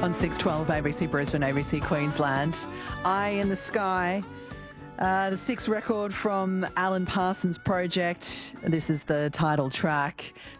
On 612 ABC Brisbane, ABC Queensland. Eye in the Sky, the sixth record from Alan Parsons Project. This is the title track.